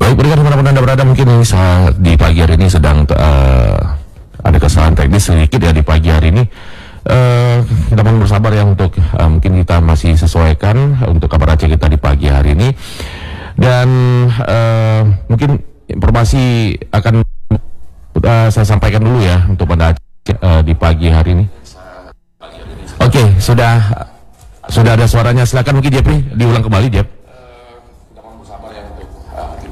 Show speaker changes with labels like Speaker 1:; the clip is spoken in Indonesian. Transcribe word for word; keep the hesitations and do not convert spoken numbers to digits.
Speaker 1: Baik, berikan dimanapun Anda berada, mungkin ini saat di pagi hari ini sedang uh, ada kesalahan teknis sedikit ya di pagi hari ini. Uh, kita mohon bersabar ya untuk uh, mungkin kita masih sesuaikan untuk kabar Aceh kita di pagi hari ini. Dan uh, mungkin informasi akan uh, saya sampaikan dulu ya untuk Anda Aceh uh, di pagi hari ini. Oke, okay, sudah sudah ada suaranya. Silakan mungkin Jepri diulang kembali, Jep.